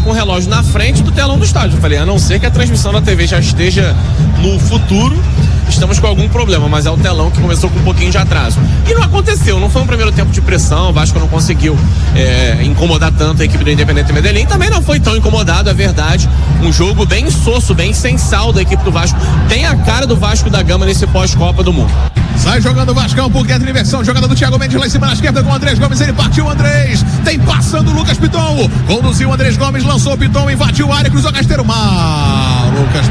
com o relógio na frente do telão do estádio. Eu falei, a não ser que a transmissão da TV já esteja no futuro, estamos com algum problema, mas é o telão que começou com um pouquinho de atraso. E não aconteceu, não foi um primeiro tempo de pressão, o Vasco não conseguiu incomodar tanto a equipe do Independente Medellín, também não foi tão incomodado, é verdade. Um jogo bem insosso, bem sem sal da equipe do Vasco. Tem a cara do Vasco da Gama nesse pós-Copa do Mundo. Sai jogando o Vascão por dentro de inversão, jogada do Thiago Mendes lá em cima na esquerda com o Andrés Gomes, ele partiu o Andrés, tem passando o Lucas Piton, conduziu o Andrés Gomes, lançou o Piton, invadiu a área, cruzou rasteiro, mal, Lucas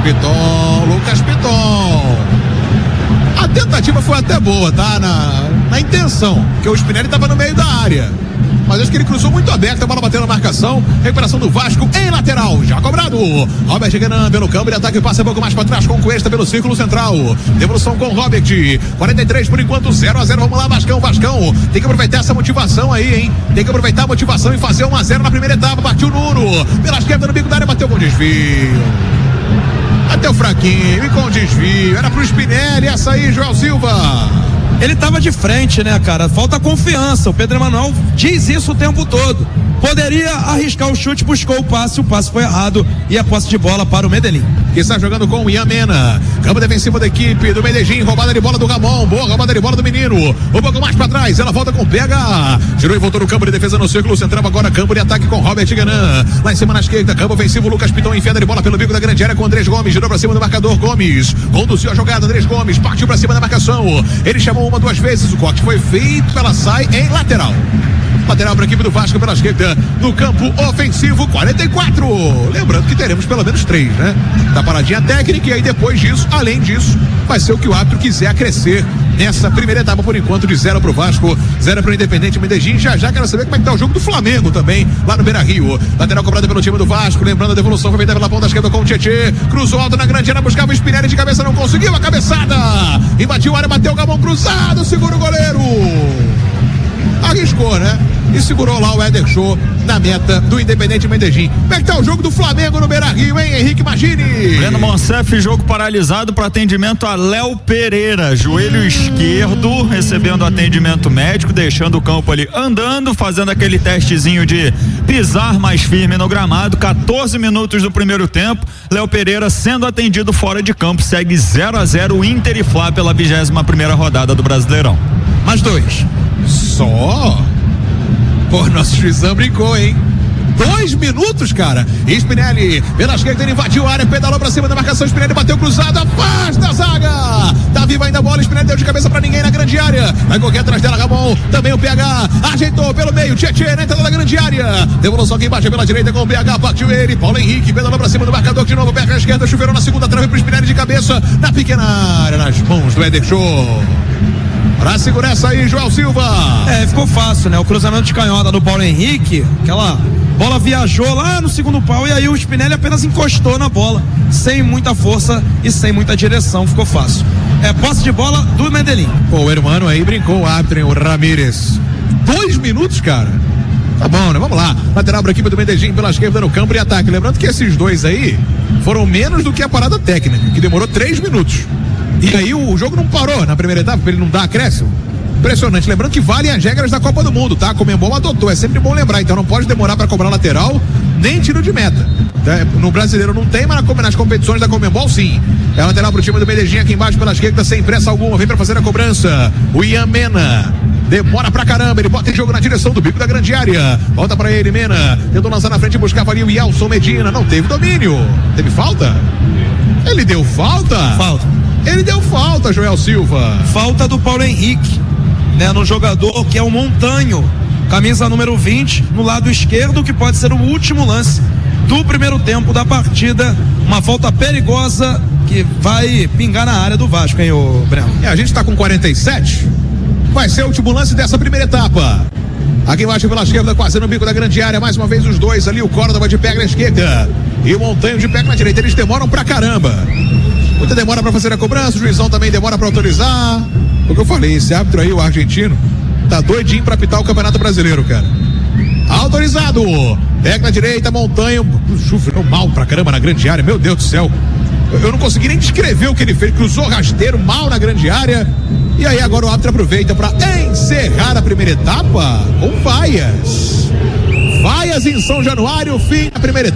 Piton. A tentativa foi até boa, tá? Na intenção, porque o Spinelli estava no meio da área. Mas acho que ele cruzou muito aberto, a bola bateu na marcação, recuperação do Vasco em lateral, já cobrado. Robert Guenan pelo campo de ataque, passa um pouco mais para trás com Cuesta pelo círculo central. Devolução com Robert, 43 por enquanto, 0-0, vamos lá Vascão, tem que aproveitar essa motivação aí, hein? Tem que aproveitar a motivação e fazer 1-0 na primeira etapa, partiu Nuno, pela esquerda no bico da área, bateu com desvio. Bateu fraquinho e com desvio, era pro Spinelli, essa aí, Joel Silva. Ele tava de frente, né, cara? Falta confiança. O Pedro Emanuel diz isso o tempo todo. Poderia arriscar o chute, buscou o passe foi errado e a posse de bola para o Medellín. Que está jogando com o Ian Mena. Campo defensivo da equipe do Medellín, roubada de bola do Ramon, boa roubada de bola do menino. Um pouco mais para trás, ela volta com PH. Girou e voltou no campo de defesa no círculo central, agora campo de ataque com Robert Guenan. Lá em cima na esquerda, campo ofensivo, Lucas Piton enfiada de bola pelo bico da grande área com Andrés Gomes, girou para cima do marcador Gomes. Conduziu a jogada, Andrés Gomes, partiu para cima da marcação. Ele chamou 1-2 vezes, o corte foi feito, ela sai em lateral. Lateral para a equipe do Vasco pela esquerda, no campo ofensivo, 44. Lembrando que teremos pelo menos 3, né? Da paradinha técnica e aí depois disso, além disso, vai ser o que o árbitro quiser acrescer nessa primeira etapa, por enquanto, de 0 pro Vasco, 0 pro Independente Medellín. Já quero saber como é que tá o jogo do Flamengo também, lá no Beira-Rio. Lateral cobrada pelo time do Vasco, lembrando a devolução, foi feita pela ponta esquerda com o Tietê, cruzou alto na grande área, buscava o Spinelli de cabeça, não conseguiu a cabeçada, invadiu a área, bateu o Gabão cruzado, segura o goleiro. Arriscou, né? E segurou lá o Éder Show na meta do Independente Medellín. Como é que tá o jogo do Flamengo no Beira-Rio, hein, Henrique Magini? Breno Monsef, jogo paralisado para atendimento a Léo Pereira, joelho esquerdo, recebendo atendimento médico, deixando o campo ali andando, fazendo aquele testezinho de pisar mais firme no gramado. 14 minutos do primeiro tempo, Léo Pereira sendo atendido fora de campo, segue 0-0 Inter e Fla pela 21ª rodada do Brasileirão. Mais 2. Só? Pô, nosso juizão brincou, hein? 2 minutos, cara. Spinelli, pela esquerda, ele invadiu a área, pedalou pra cima da marcação. Spinelli bateu cruzado, afasta a zaga. Tá viva ainda a bola. Spinelli deu de cabeça pra ninguém na grande área. Vai correr atrás dela, Ramon. Também o PH. Ajeitou pelo meio. Tietê na entrada da grande área. Devolução aqui embaixo pela direita com o PH. Partiu ele. Paulo Henrique pedalou pra cima do marcador. De novo, PH à esquerda. Chuveirou na segunda trave pro Spinelli de cabeça. Na pequena área, nas mãos do Éder Show. Pra segurar essa aí, Joel Silva. Ficou fácil, né? O cruzamento de canhota do Paulo Henrique, aquela bola viajou lá no segundo pau e aí o Spinelli apenas encostou na bola, sem muita força e sem muita direção, ficou fácil. Posse de bola do Medellín. Pô, o hermano aí brincou, o árbitro, hein, o Ramírez. 2 minutos, cara. Tá bom, né? Vamos lá. Lateral para a equipe do Medellín pela esquerda no campo de ataque. Lembrando que esses dois aí foram menos do que a parada técnica, que demorou 3 minutos. E aí o jogo não parou na primeira etapa, pra ele não dar acréscimo. Impressionante. Lembrando que valem as regras da Copa do Mundo, tá? A Conmebol adotou, é sempre bom lembrar. Então não pode demorar para cobrar lateral, nem tiro de meta. No Brasileiro não tem, mas nas competições da Conmebol sim. É lateral pro time do Medellín aqui embaixo pela esquerda, sem pressa alguma. Vem para fazer a cobrança. O Ian Mena. Demora pra caramba, ele bota em jogo na direção do bico da grande área. Volta pra ele, Mena. Tentou lançar na frente e buscava ali o Yelson Medina. Não teve domínio. Teve falta? Ele deu falta? Falta. Ele deu falta, Joel Silva. Falta do Paulo Henrique, né, no jogador que é o Montanho, camisa número 20, no lado esquerdo, que pode ser o último lance do primeiro tempo da partida. Uma falta perigosa que vai pingar na área do Vasco, hein, ô Breno? A gente tá com 47. Vai ser o último lance dessa primeira etapa. Aqui embaixo pela esquerda, quase no bico da grande área. Mais uma vez os dois ali, o Córdoba de pé na esquerda e o Montanho de pé na direita. Eles demoram pra caramba. Muita demora pra fazer a cobrança, o juizão também demora pra autorizar. O que eu falei, esse árbitro aí, o argentino, tá doidinho pra apitar o Campeonato Brasileiro, cara. Autorizado. Pega na direita, Montanho. Chufrou mal pra caramba na grande área, meu Deus do céu. Eu não consegui nem descrever o que ele fez. Cruzou rasteiro, mal na grande área. E aí agora o árbitro aproveita pra encerrar a primeira etapa com vaias. Vaias em São Januário, fim da primeira etapa.